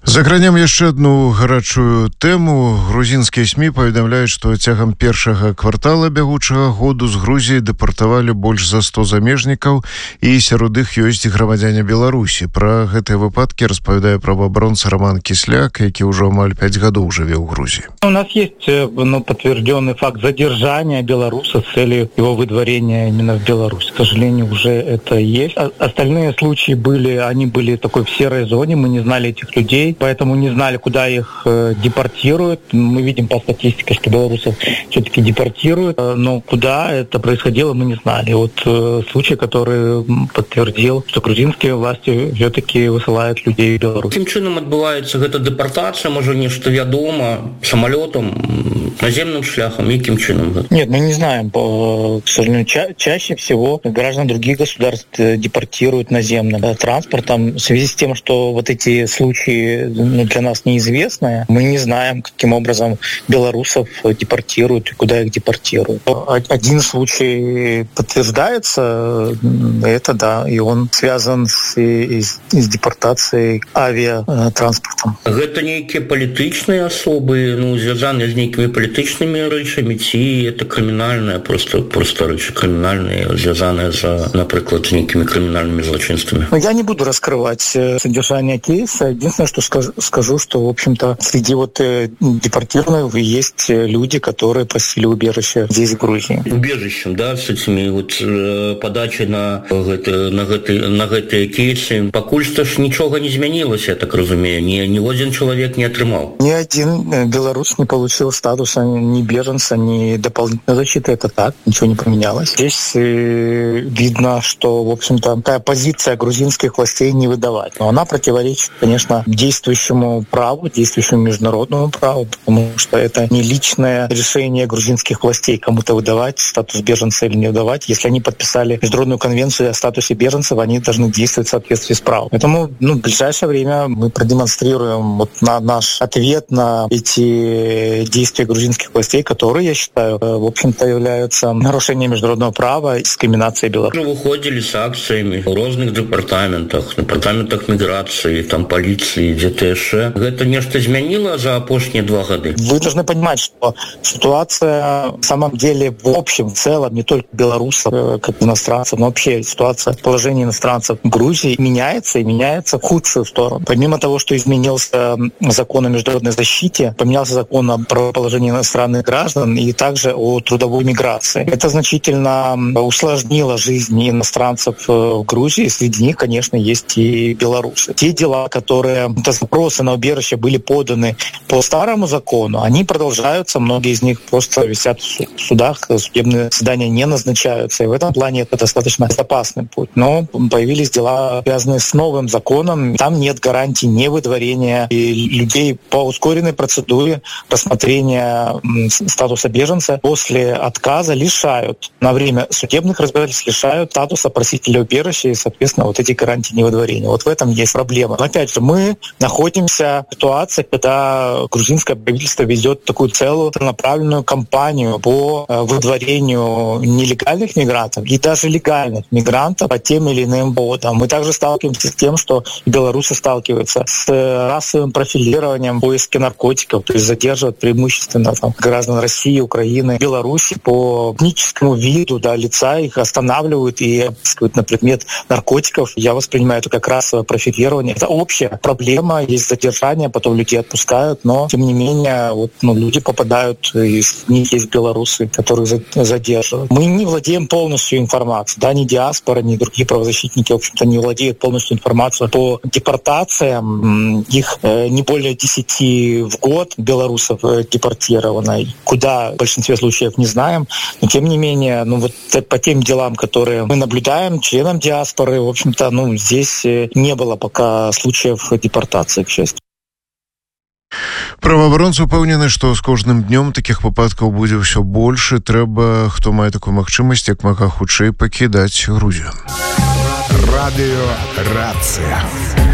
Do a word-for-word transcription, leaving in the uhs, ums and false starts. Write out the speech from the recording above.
Закранем яшчэ одну гарачую тэму. Грузінскія СМІ паведамляюць, што цягам першага квартала бягучага году з Грузіі дэпартавалі больш за сто замежнікаў, і сярод іх ёсць грамадзяне Беларусі. Пра гэтыя выпадкі распавядае праваабаронца Роман Кисляк, які ўжо амаль пяць гадоў жыве ў Грузіі. У нас есть ну, подтвержденный факт задержания белоруса с целью его выдворения именно в Беларусь. К сожалению, уже это есть. Остальные случаи были, они были такой в серой зоне, мы не знали этих людей, поэтому не знали, куда их э, депортируют. Мы видим по статистике, что белорусов все-таки депортируют, э, но куда это происходило, мы не знали. Вот э, случай, который подтвердил, что грузинские власти все-таки высылают людей в Беларусь. Каким чином отбывается эта депортация, может, нечто ведомо, самолетом, наземным шляхом, каким чином? Нет, мы не знаем. К сожалению, ча- чаще всего граждан других государств депортируют наземным транспортом. В связи с тем, что вот эти случаи ну, для нас неизвестные, мы не знаем, каким образом белорусов депортируют и куда их депортируют. Один случай подтверждается, это да, и он связан с, с, с депортацией авиатранспортом. Это некие политичные особы, ну, связанные с некими политичными речами, ці это криминальное, просто, просто речи криминальные, связанные за, например, с некими криминальными злочинствами. Я не буду раскрывать содержание кейса. Единственное, что скажу, скажу, что, в общем-то, среди вот депортированных есть люди, которые просили убежище здесь, в Грузии. Убежищем, да, с этими вот подачей на гэты, на гэты, на гэтые кейсы. Покуль что ж ничего не изменилось, я так разумею. Ни, ни один человек не отрымал. Ни один белорус не получил статуса ни беженца, ни дополнительной защиты. Это так, ничего не поменялось. Здесь э, видно, что, в общем-то, такая позиция грузинских властей не выдавать. Но она противоречит, конечно, действующему праву, действующему международному праву, потому что это не личное решение грузинских властей, кому-то выдавать статус беженца или не выдавать. Если они подписали международную конвенцию о статусе беженцев, они должны действовать в соответствии с правом. Поэтому ну, в ближайшее время мы продемонстрируем вот на наш ответ на эти действия грузинских властей, которые, я считаю, в общем-то, являются нарушением международного права и дискриминацией Беларуси. Вы выходили с акциями в разных департаментах, департаментах миграции, там полиции, ДТШ. Это нечто изменило за опошние два года? Вы должны понимать, что ситуация в самом деле в общем, в целом, не только белорусов, как иностранцев, но вообще ситуация положения иностранцев в Грузии меняется и меняется в худшую сторону. Помимо того, что изменился закон о международной защите, поменялся закон о правоположении иностранных граждан и также о трудовой миграции. Это значительно усложнило жизнь иностранцев в Грузии. Среди них, конечно, есть и белорусы. Те дела, которые, запросы на убежище были поданы по старому закону, они продолжаются. Многие из них просто висят в судах, судебные заседания не назначаются. И в этом плане это достаточно безопасный путь. Но появились дела, связанные с новым законом. Там нет гарантий невыдворения людей по ускоренной процедуре рассмотрения статуса беженца. После отказа лишают на время судебных разбирательств, лишают статуса просителя убежища и, соответственно, вот эти гарантии невыдворения. Вот в этом есть проблема. Но, опять же, мы находимся в ситуации, когда грузинское правительство ведет такую целую направленную кампанию по выдворению нелегальных мигрантов и даже легальных мигрантов по тем или иным поводам. Мы также сталкиваемся с тем, что белорусы сталкиваются с расовым профилированием в поиске наркотиков, то есть задерживают преимущественно там, граждан России, Украины, Беларуси по этническому виду да, лица, их останавливают и обыскивают на предмет наркотиков. Я воспринимаю это как расовое профилирование. Это общая проблема, есть задержание, потом людей отпускают, но тем не менее вот, ну, люди попадают, из них есть белорусы, которых задерживают. Мы не владеем полностью информацией, да, ни диаспора, ни другие правозащитники, в общем-то, не владеют полностью информацией по депортациям. Их э, не более десяти в год белорусов э, депортировано. Куда в большинстве случаев не знаем, но тем не менее, ну вот по тем делам, которые мы наблюдаем, членам диаспоры, в общем-то, ну здесь не было пока случаев депортации, к счастью. Праваабаронцы упэўнены, што з кожным днём такіх выпадкаў будзе ўсё больш, і трэба, хто мае такую магчымасць, як мага хутчэй пакідаць Грузію. Радыё Рацыя.